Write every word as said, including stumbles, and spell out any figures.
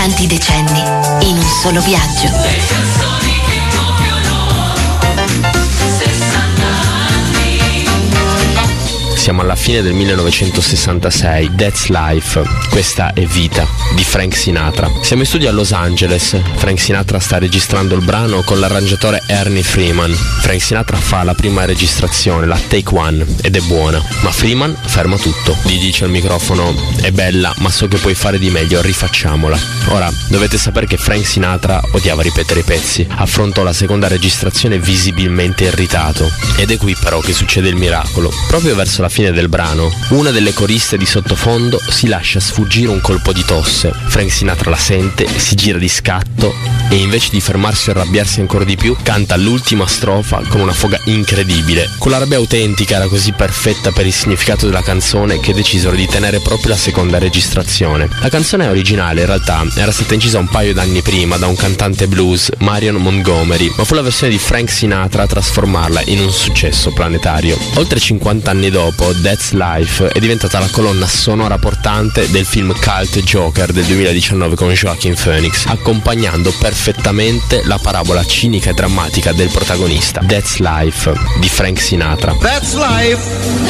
Tanti decenni in un solo viaggio. Le canzoni che compiono sessanta anni. Siamo alla fine del millenovecentosessantasei, That's Life, questa è vita, di Frank Sinatra. Siamo in studio a Los Angeles, Frank Sinatra sta registrando il brano con l'arrangiatore Ernie Freeman. Frank Sinatra fa la prima registrazione, la take one, ed è buona, ma Freeman ferma tutto. Gli dice al microfono: è bella, ma so che puoi fare di meglio, rifacciamola. Ora, dovete sapere che Frank Sinatra odiava ripetere i pezzi, affrontò la seconda registrazione visibilmente irritato. Ed è qui però che succede il miracolo. Proprio verso la fine del brano, una delle coriste di sottofondo si lascia sfuggire un colpo di tosse. Frank Sinatra la sente, si gira di scatto e invece di fermarsi e arrabbiarsi ancora di più, canta l'ultima strofa con una foga incredibile. Quella rabbia autentica era così perfetta per il significato della canzone che decisero di tenere proprio la seconda registrazione. La canzone originale in realtà era stata incisa un paio d'anni prima da un cantante blues, Marion Montgomery, ma fu la versione di Frank Sinatra a trasformarla in un successo planetario. Oltre cinquanta anni dopo, That's Life è diventata la colonna sonora portante del film cult Joker del duemiladiciannove con Joaquin Phoenix, accompagnando perfettamente la parabola cinica e drammatica del protagonista. That's Life di Frank Sinatra. That's life.